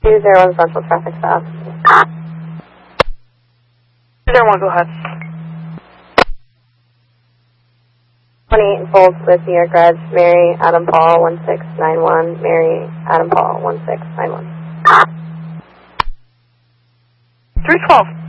201 Central Traffic Stop. 201, go ahead. 28 Folds with New York Reds, Mary Adam Paul 1691, Mary Adam Paul 1691. 312.